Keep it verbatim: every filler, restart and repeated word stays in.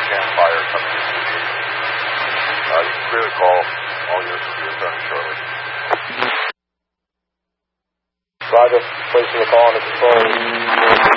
can fire coming in. Uh, you can clearly call all units will be returning shortly. Roger, placing the call under control.